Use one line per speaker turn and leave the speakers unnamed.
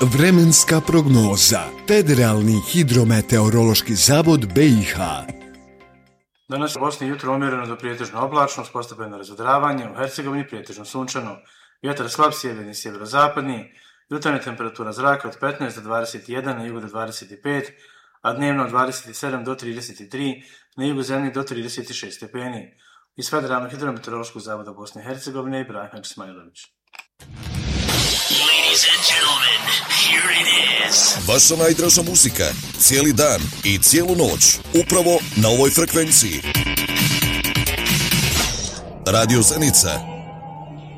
Vremenska prognoza. Federalni hidrometeorološki zavod BiH.
Danas u Bosni jutro umjereno do prijetežno oblačno, s postepeno razvedravanje, u Hercegovini prijetežno sunčano. Vjetar slab sjeverni, sjeverozapadni, jutarnja temperatura zraka od 15 do 21, na jugu do 25, a dnevno od 27 do 33, na jugu zemlje do 36 stepeni. Iz Federalnog hidrometeorološkog zavoda Bosne i Hercegovine, Ibrahim Ismailović.
Ladies and gentlemen, here it is.
Vaša najdraža muzika, cijeli dan i cijelu noć, upravo na ovoj frekvenciji. Radio Zenica.